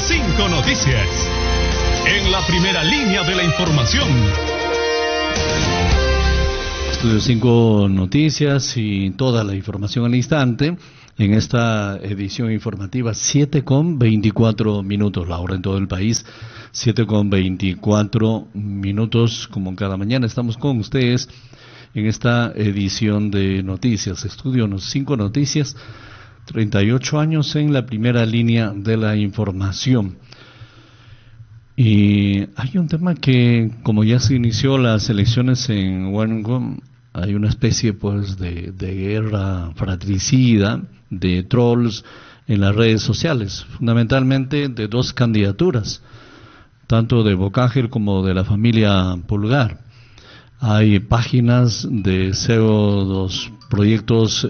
5 Noticias. En la primera línea de la información. Estudio 5 Noticias y toda la información al instante en esta edición informativa 7:24, la hora en todo el país, 7:24, como cada mañana estamos con ustedes en esta edición de noticias. Estudio 5 Noticias, 38 años en la primera línea de la información. Y hay un tema que, como ya se inició las elecciones en Huánuco, hay una especie pues de guerra fratricida, de trolls en las redes sociales, fundamentalmente de dos candidaturas, tanto de Bocángel como de la familia Pulgar. Hay páginas de pseudos proyectos,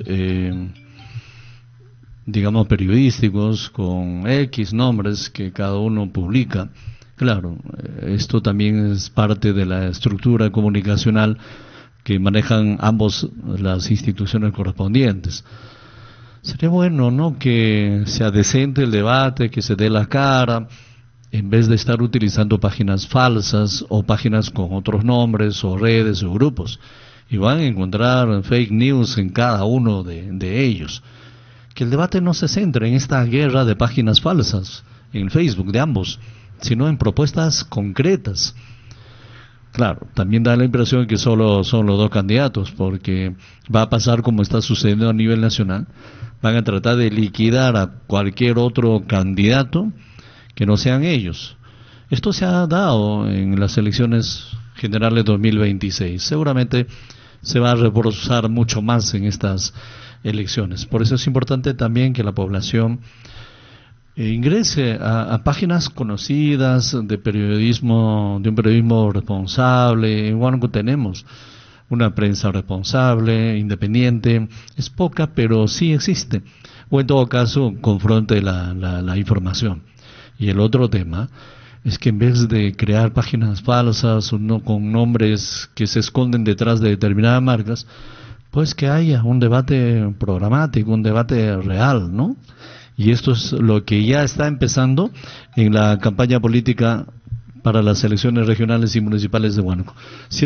digamos periodísticos, con X nombres que cada uno publica. Claro, esto también es parte de la estructura comunicacional que manejan ambos las instituciones correspondientes. Sería bueno, ¿no?, que sea decente el debate, que se dé la cara, en vez de estar utilizando páginas falsas o páginas con otros nombres o redes o grupos. Y van a encontrar fake news en cada uno de ellos. Que el debate no se centre en esta guerra de páginas falsas en Facebook de ambos, sino en propuestas concretas. Claro, también da la impresión de que solo son los dos candidatos, porque va a pasar como está sucediendo a nivel nacional. Van a tratar de liquidar a cualquier otro candidato que no sean ellos. Esto se ha dado en las elecciones generales 2026. Seguramente se va a reforzar mucho más en estas elecciones. Por eso es importante también que la población ingrese a páginas conocidas de periodismo, de un periodismo responsable. En Huánuco tenemos una prensa responsable, independiente, es poca, pero sí existe. O en todo caso, confronte la información. Y el otro tema es que en vez de crear páginas falsas o no, con nombres que se esconden detrás de determinadas marcas, pues que haya un debate programático, un debate real, ¿no? Y esto es lo que ya está empezando en la campaña política para las elecciones regionales y municipales de Huánuco.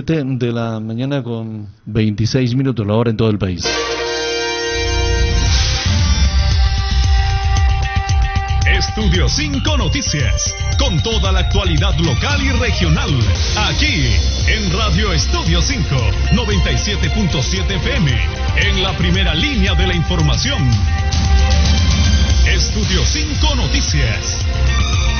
7:26, la hora en todo el país. Estudio 5 Noticias, con toda la actualidad local y regional, aquí en Radio Estudio 5, 97.7 FM, en la primera línea de la información. Estudio 5 Noticias.